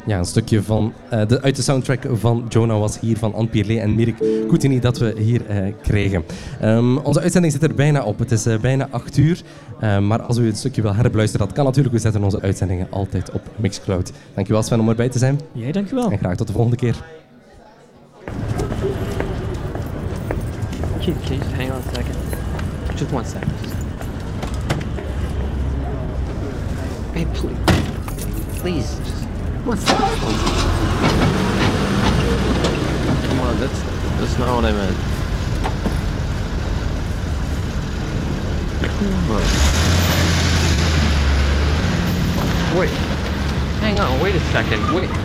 Ja, een stukje van uit de soundtrack van Jonah was hier van Anne Pierlet en Mirk Koutini dat we hier kregen. Onze uitzending zit er bijna op. Het is bijna 8 uur. Maar als u het stukje wil herbeluisteren, dat kan natuurlijk. We zetten onze uitzendingen altijd op Mixcloud. Dankjewel Sven om erbij te zijn. Jij dankjewel. En graag tot de volgende keer. Can you just hang on a second? Just 1 second. Hey, please, just 1 second. Come on, that's not what I meant. Come on. Wait, hang on, wait a second, wait.